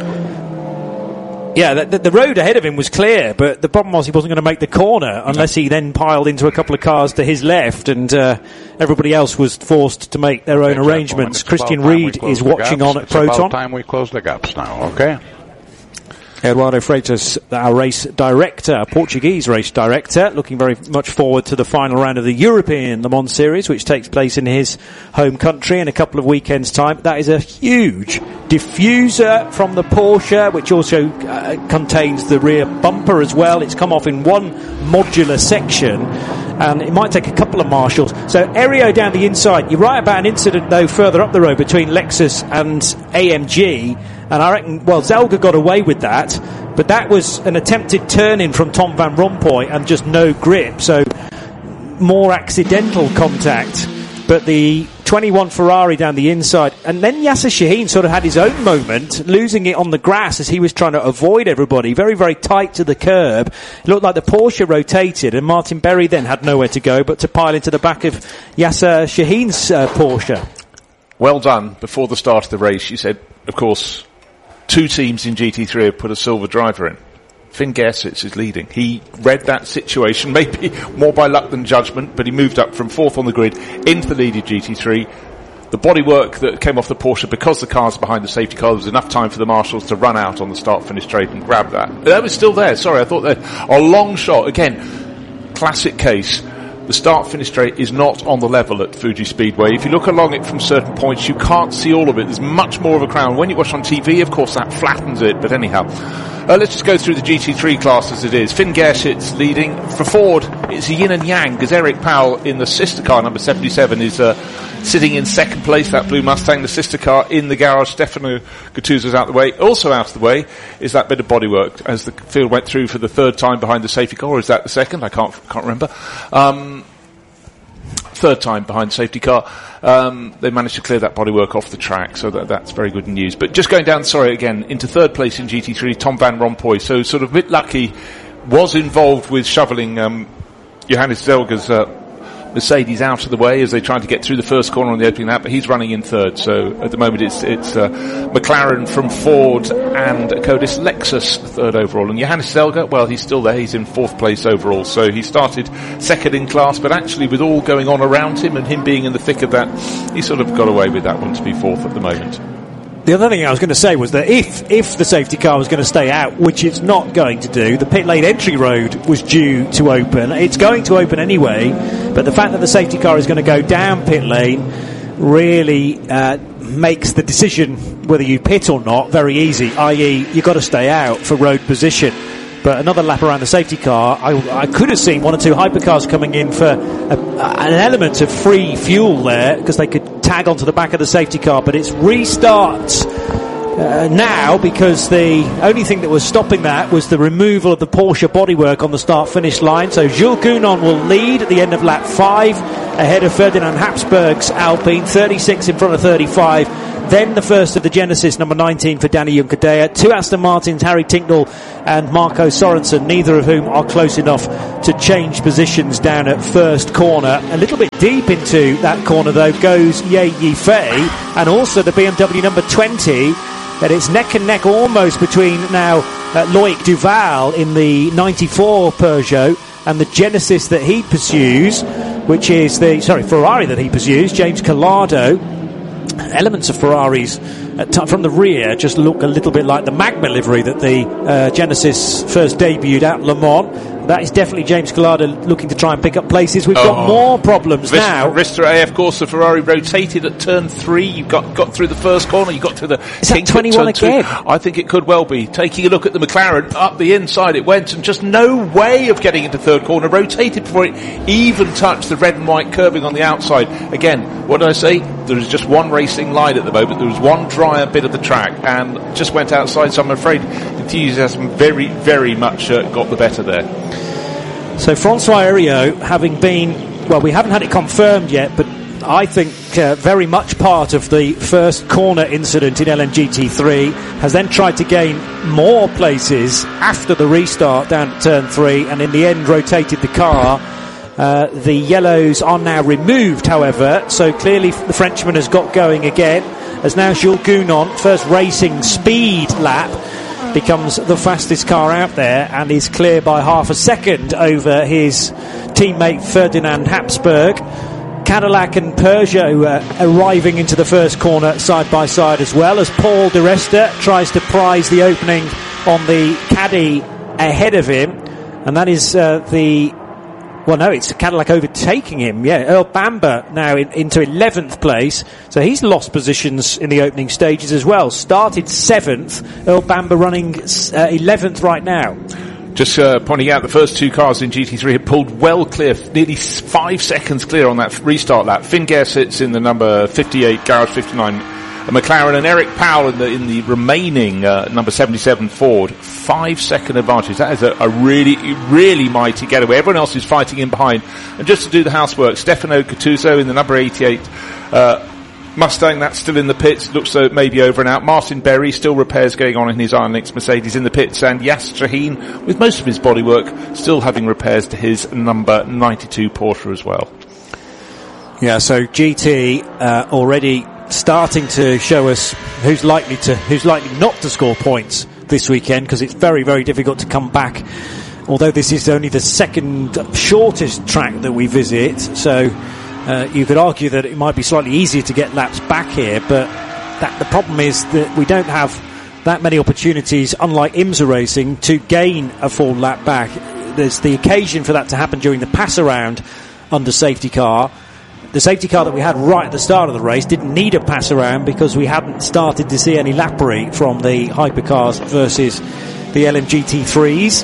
Yeah, the, the, the road ahead of him was clear, but the problem was he wasn't going to make the corner unless he then piled into a couple of cars to his left, and uh, everybody else was forced to make their own arrangements. Christian Reed is watching on at it's Proton. It's about time we close the gaps now, okay? Eduardo Freitas, our race director, Portuguese race director, looking very much forward to the final round of the European Le Mans Series, which takes place in his home country in a couple of weekends' time. That is a huge diffuser from the Porsche, which also uh, contains the rear bumper as well. It's come off in one modular section, and it might take a couple of marshals. So Heriot down the inside. You're right about an incident, though, further up the road between Lexus and A M G. And I reckon, well, Zelger got away with that, but that was an attempted turn-in from Tom Van Rompuy and just no grip, so more accidental contact. But the twenty-one Ferrari down the inside, and then Yasser Shaheen sort of had his own moment, losing it on the grass as he was trying to avoid everybody, very, very tight to the curb. It looked like the Porsche rotated, and Martin Berry then had nowhere to go but to pile into the back of Yasser Shaheen's uh, Porsche. Well done. Before the start of the race, you said, of course, two teams in G T three have put a silver driver in. Finn Gersitz is leading. He read that situation, maybe more by luck than judgment, but he moved up from fourth on the grid into the lead of G T three. The bodywork that came off the Porsche, because the car's behind the safety car, there was enough time for the marshals to run out on the start-finish straight and grab that. That was still there. Sorry, I thought that a long shot. Again, classic case. The start-finish straight is not on the level at Fuji Speedway. If you look along it from certain points, you can't see all of it. There's much more of a crown. When you watch on T V, of course, that flattens it. But anyhow, uh, let's just go through the G T three class as it is. Finn Gersitz leading. For Ford, it's a yin and yang, because Eric Powell in the sister car, number seventy-seven, is uh, sitting in second place, that blue Mustang. The sister car in the garage, Stefano Gattuso's out the way. Also out of the way is that bit of bodywork as the field went through for the third time behind the safety car. Or is that the second? I can't can't remember. Um, third time behind the safety car. Um, they managed to clear that bodywork off the track, so that, that's very good news. But just going down, sorry, again, into third place in G T three, Tom Van Rompuy. So sort of a bit lucky, was involved with shoveling um, Johannes Zelger's uh, Mercedes out of the way as they tried to get through the first corner on the opening lap, but he's running in third. So at the moment it's it's uh, McLaren from Ford and Codis Lexus third overall. And Johannes Zelger, well, he's still there. He's in fourth place overall. So he started second in class, but actually with all going on around him and him being in the thick of that, he sort of got away with that one to be fourth at the moment. The other thing I was going to say was that if if the safety car was going to stay out, which it's not going to do, the pit lane entry road was due to open. It's going to open anyway, but the fact that the safety car is going to go down pit lane really uh, makes the decision whether you pit or not very easy, that is you've got to stay out for road position. But another lap around the safety car, I, I could have seen one or two hypercars coming in for a, an element of free fuel there, because they could tag onto the back of the safety car. But it's restart uh, now, because the only thing that was stopping that was the removal of the Porsche bodywork on the start-finish line. So Jules Gounon will lead at the end of lap five, ahead of Ferdinand Habsburg's Alpine, thirty-six in front of thirty-five. Then the first of the Genesis, number nineteen for Danny Juncadella. Two Aston Martins, Harry Tincknell and Marco Sorensen, neither of whom are close enough to change positions down at first corner. A little bit deep into that corner, though, goes Ye Yifei, and also the B M W number twenty. That it's neck and neck almost between now uh, Loic Duval in the ninety-four Peugeot and the Genesis that he pursues, which is the, sorry, Ferrari that he pursues, James Collado. Elements of Ferraris at t- from the rear just look a little bit like the Magma livery that the uh, Genesis first debuted at Le Mans. That is definitely James Collado looking to try and pick up places. We've oh. got more problems Rist- now. Rister A F course, the Ferrari rotated at turn three. You got got through the first corner. You got to the is that twenty-one again? Two. I think it could well be. Taking a look at the McLaren, up the inside it went, and just no way of getting into third corner. Rotated before it even touched the red and white curbing on the outside. Again, what did I say? There is just one racing line at the moment. There was one drier bit of the track and just went outside. So I'm afraid enthusiasm very, very much uh, got the better there. So Francois Heriot, having been, well, we haven't had it confirmed yet, but I think uh, very much part of the first corner incident in L M G T three, has then tried to gain more places after the restart down at turn three, and in the end rotated the car. Uh, the yellows are now removed, however, so clearly the Frenchman has got going again, as now Jules Gounon, first racing speed lap, becomes the fastest car out there and is clear by half a second over his teammate Ferdinand Habsburg. Cadillac and Peugeot uh, arriving into the first corner side by side as well, as Paul de Resta tries to prize the opening on the Caddy ahead of him, and that is uh, the Well, no, it's Cadillac overtaking him. Yeah, Earl Bamber now in, into eleventh place. So he's lost positions in the opening stages as well. Started seventh. Earl Bamber running uh, eleventh right now. Just uh, pointing out the first two cars in G T three had pulled well clear, nearly five seconds clear on that restart lap. Finn Gare sits in the number fifty-eight, Garage fifty-nine, a McLaren, and Eric Powell in the in the remaining uh, number seventy-seven Ford. Five second advantage. That is a, a really, really mighty getaway. Everyone else is fighting in behind. And just to do the housework, Stefano Gattuso in the number eighty-eight uh, Mustang, that's still in the pits. Looks so it may be over and out. Martin Berry, still repairs going on in his Iron Lynx Mercedes in the pits. And Yas Shaheen, with most of his bodywork, still having repairs to his number ninety-two Porsche as well. Yeah, so G T uh, already starting to show us who's likely to, who's likely not to score points this weekend, because it's very, very difficult to come back. Although this is only the second shortest track that we visit, so uh, you could argue that it might be slightly easier to get laps back here, but that the problem is that we don't have that many opportunities, unlike IMSA racing, to gain a full lap back. There's the occasion for that to happen during the pass around under safety car. The safety car that we had right at the start of the race didn't need a pass around because we hadn't started to see any lappery from the hypercars versus the L M G T threes.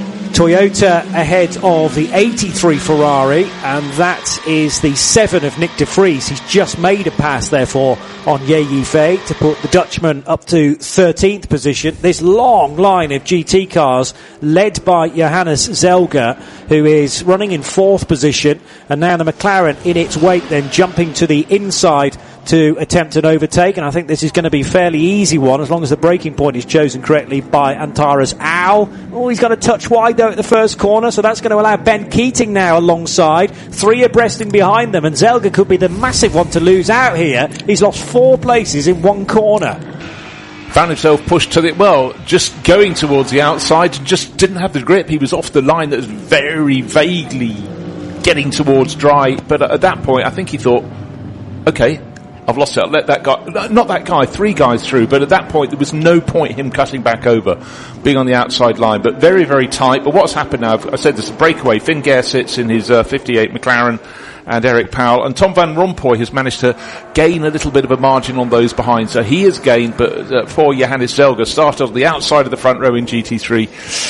Toyota ahead of the eighty-three Ferrari, and that is the seven of Nick de Vries. He's just made a pass, therefore, on Ye Yifei to put the Dutchman up to thirteenth position. This long line of G T cars led by Johannes Zelger, who is running in fourth position, and now the McLaren in its wake then jumping to the inside to attempt an overtake, and I think this is going to be a fairly easy one as long as the braking point is chosen correctly by Antares Au. Oh, he's got a touch wide though at the first corner, so that's going to allow Ben Keating now alongside, three abreast in behind them, and Zelger could be the massive one to lose out here. He's lost four places in one corner. Found himself pushed to the, well, just going towards the outside, just didn't have the grip. He was off the line that was very vaguely getting towards dry, but at that point I think he thought, okay, I've lost it. I'll let that guy, not that guy, three guys through, but at that point there was no point him cutting back over, being on the outside line, but very, very tight. But what's happened now, I said there's a breakaway. Finn Gare sits in his uh, fifty-eight McLaren, and Eric Powell, and Tom Van Rompuy has managed to gain a little bit of a margin on those behind, so he has gained, but uh, for Johannes Zelger, started on the outside of the front row in G T three.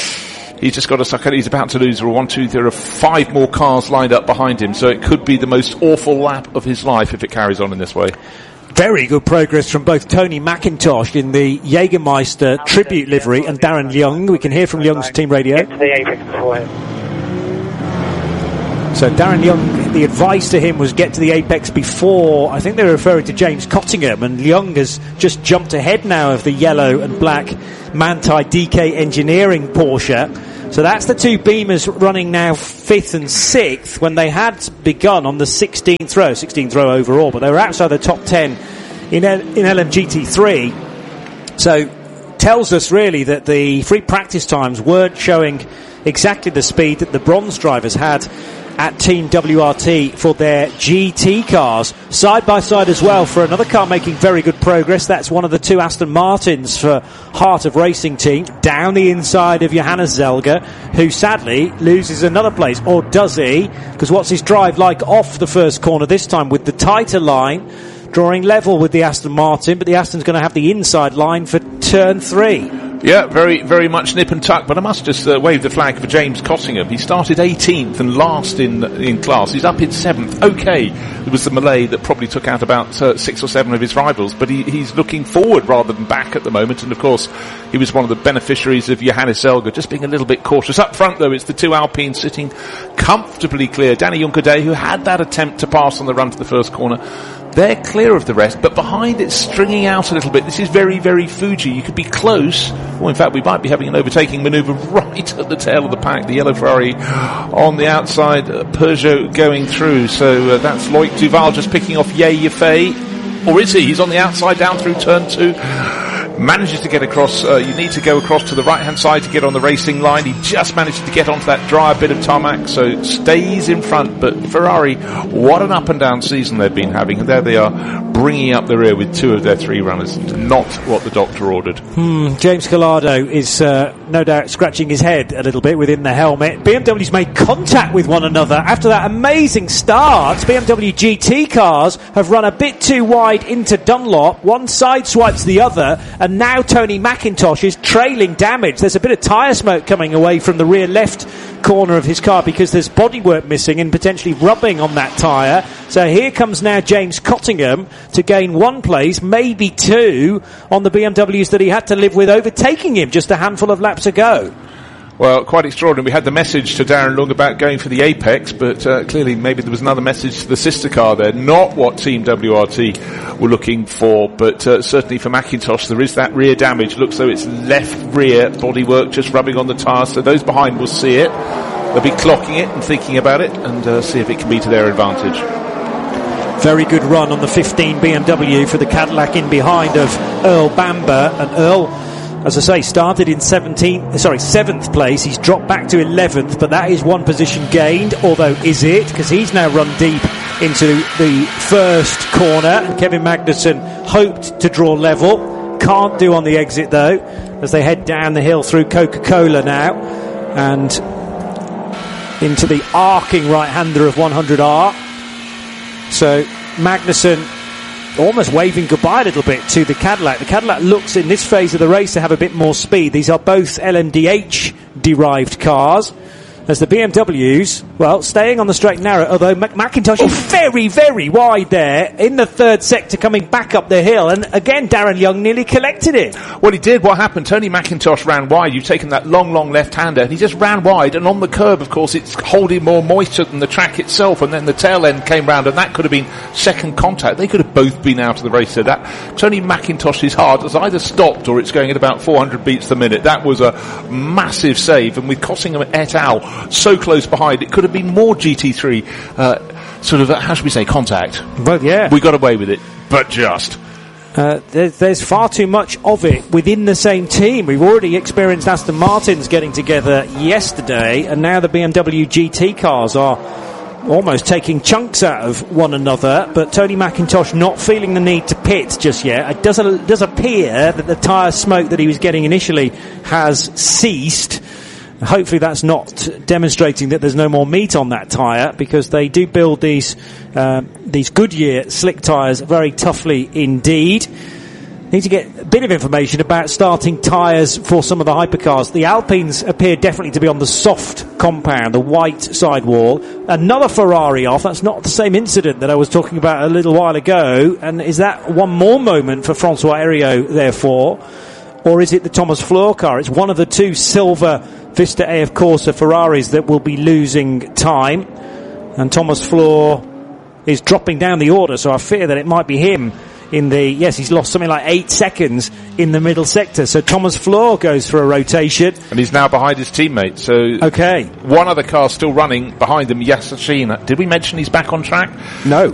He's just got to suck it. He's about to lose. There are one, two, there are five more cars lined up behind him, so it could be the most awful lap of his life if it carries on in this way. Very good progress from both Tony McIntosh in the Jägermeister tribute livery and Darren Young. We can hear from Young's team radio. So Darren Young, the advice to him was get to the apex before, I think they were referring to James Cottingham, and Young has just jumped ahead now of the yellow and black Manthey D K Engineering Porsche. So that's the two Beamers running now fifth and sixth when they had begun on the sixteenth row, sixteenth row overall, but they were outside the top ten in, L- in L M G T three. So tells us really that the free practice times weren't showing exactly the speed that the bronze drivers had at Team W R T for their G T cars. Side by side as well for another car making very good progress. That's one of the two Aston Martins for Heart of Racing Team, down the inside of Johannes Zelger, who sadly loses another place. Or does he? Because what's his drive like off the first corner this time with the tighter line, drawing level with the Aston Martin, but the Aston's going to have the inside line for turn three. Yeah, very, very much nip and tuck, but I must just uh, wave the flag for James Cottingham. He started eighteenth and last in in class. He's up in seventh. Okay, it was the Malay that probably took out about uh, six or seven of his rivals, but he, he's looking forward rather than back at the moment, and of course, he was one of the beneficiaries of Johannes Zelger, just being a little bit cautious. Up front, though, it's the two Alpines sitting comfortably clear. Danny Juncadé, who had that attempt to pass on the run to the first corner, they're clear of the rest, but behind it's stringing out a little bit. This is very, very Fuji. You could be close. Well, in fact, we might be having an overtaking manoeuvre right at the tail of the pack. The yellow Ferrari on the outside, uh, Peugeot going through. So uh, that's Loic Duval just picking off Ye Yifei. Or is he? He's on the outside down through turn two. Manages to get across. Uh, you need to go across to the right-hand side to get on the racing line. He just managed to get onto that drier bit of tarmac, so stays in front. But Ferrari, what an up-and-down season they've been having. And there they are, bringing up the rear with two of their three runners. Not what the doctor ordered. Hmm, James Collado is uh, no doubt scratching his head a little bit within the helmet. B M W's made contact with one another after that amazing start. B M W G T cars have run a bit too wide into Dunlop. One side swipes the other, and now Tony McIntosh is trailing damage. There's a bit of tyre smoke coming away from the rear left corner of his car because there's bodywork missing and potentially rubbing on that tyre. So here comes now James Cottingham to gain one place, maybe two, on the B M Ws that he had to live with overtaking him just a handful of laps ago. Well, quite extraordinary. We had the message to Darren Lung about going for the apex, but uh, clearly maybe there was another message to the sister car there. Not what Team W R T were looking for, but uh, certainly for McIntosh there is that rear damage. Looks though it's left rear bodywork just rubbing on the tyres, so those behind will see it. They'll be clocking it and thinking about it and uh, see if it can be to their advantage. Very good run on the fifteen B M W for the Cadillac in behind of Earl Bamber, and Earl, as I say, started in seventeenth, sorry, seventh place. He's dropped back to eleventh, but that is one position gained, although is it? Because he's now run deep into the first corner, and Kevin Magnussen hoped to draw level. Can't do on the exit, though, as they head down the hill through Coca-Cola now, and into the arcing right-hander of one hundred R. So Magnussen almost waving goodbye a little bit to the Cadillac. The Cadillac looks in this phase of the race to have a bit more speed. These are both L M D H derived cars, as the B M Ws, well, staying on the straight and narrow, although Mac- McIntosh is very, very wide there in the third sector coming back up the hill, and again Darren Young nearly collected it. Well, he did. What happened? Tony McIntosh ran wide. You've taken that long, long left-hander, and he just ran wide, and on the curb, of course, it's holding more moisture than the track itself, and then the tail end came round, and that could have been second contact. They could have both been out of the race. So that Tony McIntosh's heart has either stopped or it's going at about four hundred beats per minute. That was a massive save, and with Cottingham et al. So close behind, it could have been more G T three uh, sort of, uh, how should we say, contact. Well, yeah. We got away with it, but just. Uh, there, there's far too much of it within the same team. We've already experienced Aston Martins getting together yesterday, and now the B M W G T cars are almost taking chunks out of one another, but Tony McIntosh not feeling the need to pit just yet. It does, it does appear that the tyre smoke that he was getting initially has ceased. Hopefully that's not demonstrating that there's no more meat on that tyre, because they do build these uh, these Goodyear slick tyres very toughly indeed. Need to get a bit of information about starting tyres for some of the hypercars. The Alpines appear definitely to be on the soft compound, the white sidewall. Another Ferrari off. That's not the same incident that I was talking about a little while ago. And is that one more moment for Francois Heriot, therefore? Or is it the Thomas Fleur car? It's one of the two silver Vista A F Corsa Ferraris that will be losing time. And Thomas Fleur is dropping down the order, so I fear that it might be him. In the yes, he's lost something like eight seconds in the middle sector. So Thomas Fleur goes for a rotation, and he's now behind his teammate. So okay, one other car still running behind him. Yassin. Did we mention he's back on track? No.